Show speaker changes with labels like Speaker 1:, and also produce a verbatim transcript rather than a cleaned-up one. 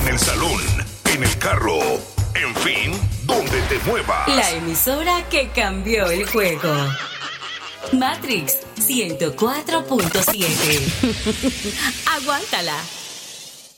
Speaker 1: el salón, en el carro, en fin, donde te muevas.
Speaker 2: La emisora que cambió el juego. Matrix ciento cuatro punto siete. Aguántala.